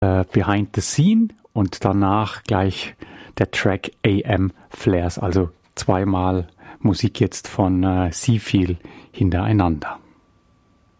Behind the Scene und danach gleich der Track AM Flares, also zweimal Musik jetzt von Seafeel hintereinander.